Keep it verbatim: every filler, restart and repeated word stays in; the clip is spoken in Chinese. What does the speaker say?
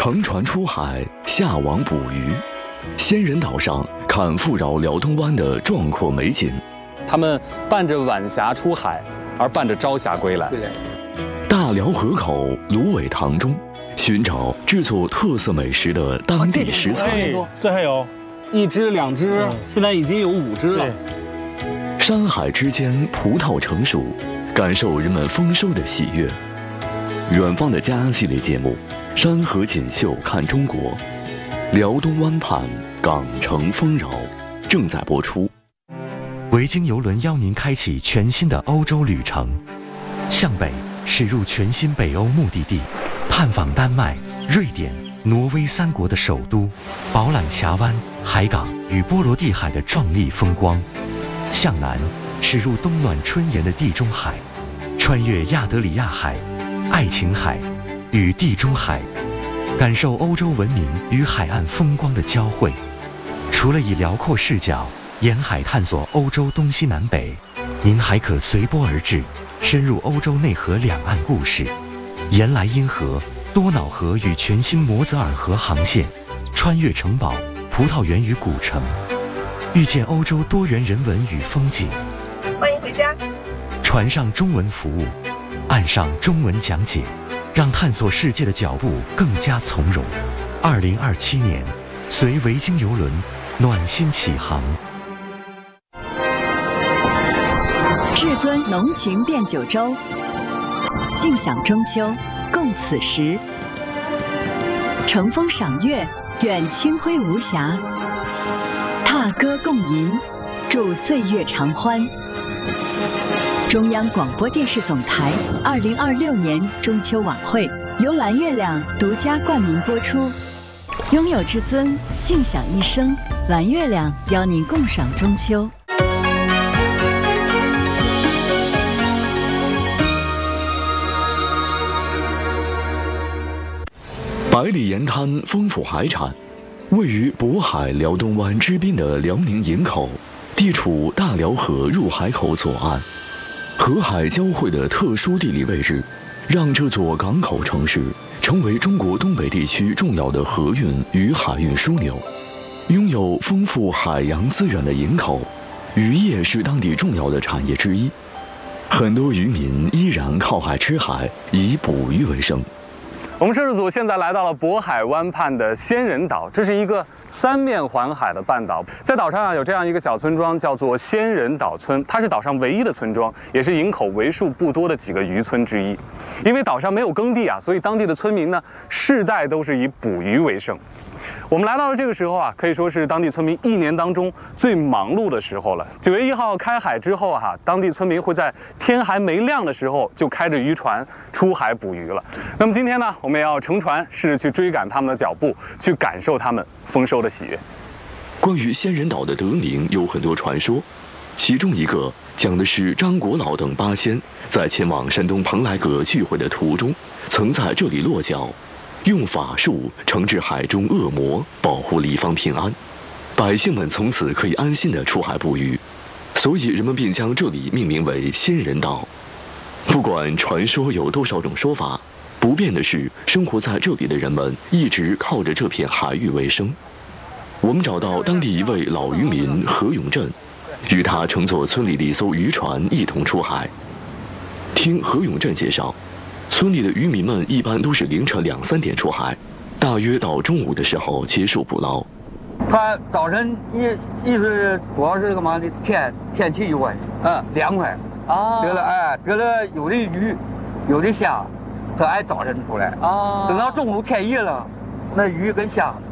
乘船出海，下网捕鱼。仙人岛上看富饶辽东湾的壮阔美景。 他们伴着晚霞出海，而伴着朝霞归来。 大辽河口芦苇塘中，寻找制作特色美食的当地食材。 这还有，一只两只，嗯、现在已经有五只了。 山海之间，葡萄成熟，感受人们丰收的喜悦。远方的家系列节目《山河锦绣看中国》，辽东湾畔港城丰饶正在播出。 维京邮轮邀您开启全新的欧洲旅程，向北驶入全新北欧目的地，探访丹麦、瑞典、挪威三国的首都，饱览峡湾、海港与波罗的海的壮丽风光；向南驶入冬暖春炎的地中海，穿越亚得里亚海、爱琴海与地中海，感受欧洲文明与海岸风光的交汇。除了以辽阔视角沿海探索欧洲东西南北，您还可随波而至，深入欧洲内河两岸故事，沿莱茵河、多瑙河与全新摩泽尔河航线，穿越城堡、葡萄园与古城，遇见欧洲多元人文与风景。 欢迎回家。 船上中文服务，岸上中文讲解，让探索世界的脚步更加从容。二零二七年，随维京邮轮暖心启航。 至尊浓情变九州，尽享中秋，共此时。乘风赏月，愿清辉无瑕；踏歌共吟，祝岁月长欢。中央广播电视总台二零二六年中秋晚会由蓝月亮独家冠名播出。拥有至尊，尽享一生。蓝月亮邀您共赏中秋。 百里沿滩丰富海产，位于渤海辽东湾之滨的辽宁营口，地处大辽河入海口左岸，河海交汇的特殊地理位置，让这座港口城市成为中国东北地区重要的河运与海运枢纽。拥有丰富海洋资源的营口，渔业是当地重要的产业之一，很多渔民依然靠海吃海，以捕鱼为生。 我们摄制组现在来到了渤海湾畔的仙人岛，这是一个三面环海的半岛，在岛上啊有这样一个小村庄，叫做仙人岛村，它是岛上唯一的村庄，也是营口为数不多的几个渔村之一。因为岛上没有耕地啊，所以当地的村民呢，世代都是以捕鱼为生。我们来到了这个时候啊，可以说是当地村民一年当中最忙碌的时候了。九月一号开海之后啊，当地村民会在天还没亮的时候就开着渔船出海捕鱼了。那么今天呢，我们也要乘船试着去追赶他们的脚步，去感受他们丰收的喜悦。 关于仙人岛的得名有很多传说，其中一个讲的是张国老等八仙在前往山东蓬莱阁聚会的途中，曾在这里落脚，用法术惩治海中恶魔，保护里方平安，百姓们从此可以安心地出海捕鱼，所以人们便将这里命名为仙人岛。不管传说有多少种说法，不变的是生活在这里的人们一直靠着这片海域为生。我们找到当地一位老渔民何永振，与他乘坐村里的一艘渔船一同出海。听何永振介绍，村里的渔民们一般都是凌晨两三点出海，大约到中午的时候结束捕捞。 他早晨一一是主要是这个嘛的天天气有关系，嗯，凉快啊，得了哎得了有的鱼，有的虾，他爱早晨出来啊，等到中午天热了，那鱼跟虾